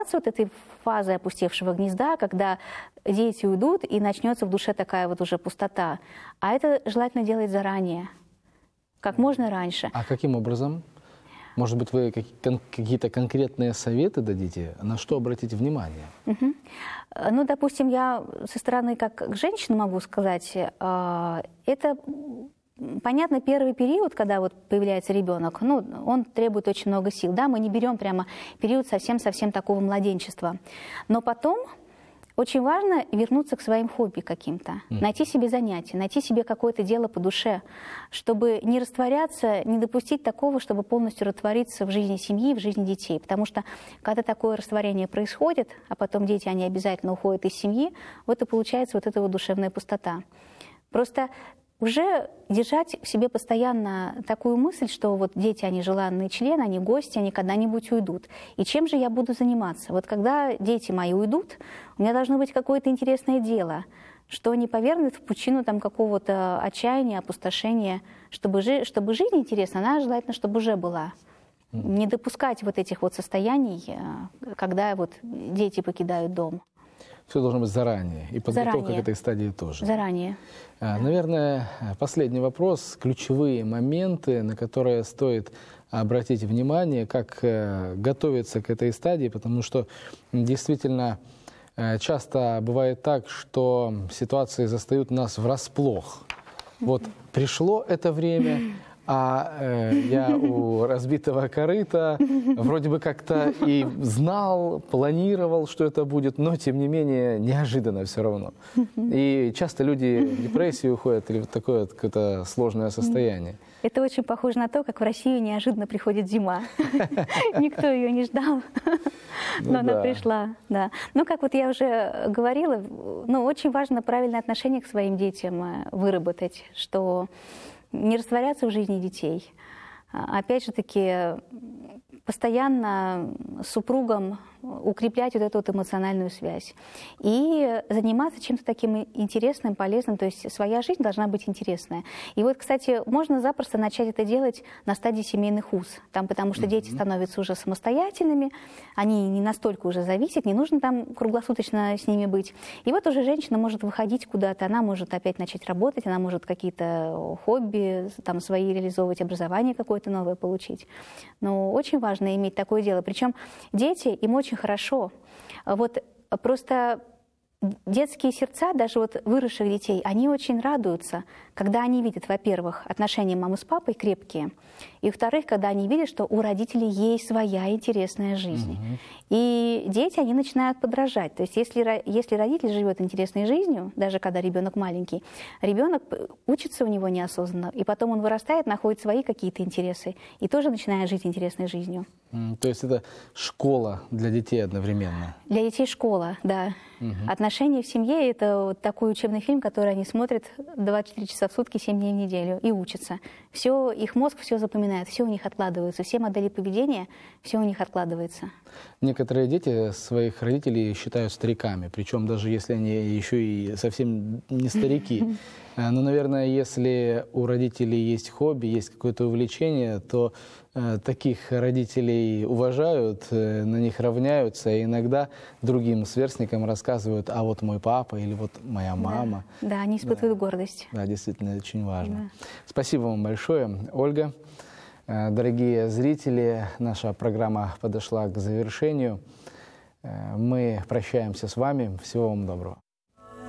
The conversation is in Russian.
Вот этой фазы опустевшего гнезда, когда дети уйдут, и начнется в душе такая вот уже пустота. А это желательно делать заранее, как можно раньше. А каким образом? Может быть, вы какие-то конкретные советы дадите, на что обратите внимание? Ну, допустим, я со стороны как женщина могу сказать, это... Понятно, первый период, когда вот появляется ребенок, ну, он требует очень много сил. Да, мы не берем прямо период совсем-совсем такого младенчества. Но потом очень важно вернуться к своим хобби каким-то, найти себе занятия, найти себе какое-то дело по душе, чтобы не растворяться, не допустить такого, чтобы полностью раствориться в жизни семьи, в жизни детей. Потому что когда такое растворение происходит, а потом дети, они обязательно уходят из семьи, вот и получается вот эта вот душевная пустота. Просто уже держать в себе постоянно такую мысль, что вот дети, они желанные члены, они гости, они когда-нибудь уйдут. И чем же я буду заниматься? Вот когда дети мои уйдут, у меня должно быть какое-то интересное дело, что не повернет в пучину там какого-то отчаяния, опустошения. Чтобы жизнь интересна, она желательно, чтобы уже была. Не допускать вот этих вот состояний, когда вот дети покидают дом. Все должно быть заранее, и подготовка к этой стадии тоже. Заранее. Наверное, последний вопрос, ключевые моменты, на которые стоит обратить внимание, как готовиться к этой стадии, потому что действительно часто бывает так, что ситуации застают нас врасплох. Вот пришло это время, а я у разбитого корыта вроде бы как-то и знал, планировал, что это будет, но тем не менее неожиданно все равно. И часто люди в депрессию уходят или в такое какое-то сложное состояние. Это очень похоже на то, как в Россию неожиданно приходит зима. Никто ее не ждал, но она пришла. Ну, как вот я уже говорила, очень важно правильное отношение к своим детям выработать, что не растворяться в жизни детей. Опять же таки, постоянно с супругом укреплять вот эту вот эмоциональную связь. И заниматься чем-то таким интересным, полезным. То есть своя жизнь должна быть интересная. И вот, кстати, можно запросто начать это делать на стадии семейных уз. Там, потому что дети становятся уже самостоятельными, они не настолько уже зависят, не нужно там круглосуточно с ними быть. И вот уже женщина может выходить куда-то, она может опять начать работать, она может какие-то хобби там свои реализовывать, образование какое-то новое получить. Но очень важно иметь такое дело. Причем дети, им очень хорошо. Вот просто детские сердца, даже вот выросших детей, они очень радуются, когда они видят, во-первых, отношения мамы с папой крепкие, и, во-вторых, когда они видят, что у родителей есть своя интересная жизнь. И дети, они начинают подражать. То есть если родитель живет интересной жизнью, даже когда ребенок маленький, ребенок учится у него неосознанно, и потом он вырастает, находит свои какие-то интересы, и тоже начинает жить интересной жизнью. То есть это школа для детей одновременно? Для детей школа, да. Отношения в семье – это вот такой учебный фильм, который они смотрят 24 часа в сутки, 7 дней в неделю и учатся. Все, их мозг все запоминает, все у них откладывается, все модели поведения, все у них откладывается. Некоторые дети своих родителей считают стариками, причем даже если они еще и совсем не старики. Но, наверное, если у родителей есть хобби, есть какое-то увлечение, то таких родителей уважают, на них равняются, и иногда другим сверстникам рассказывают: а вот мой папа или вот моя мама. Да, они испытывают гордость. Да, действительно, это очень важно. Спасибо вам большое, Ольга. Дорогие зрители, наша программа подошла к завершению. Мы прощаемся с вами. Всего вам доброго.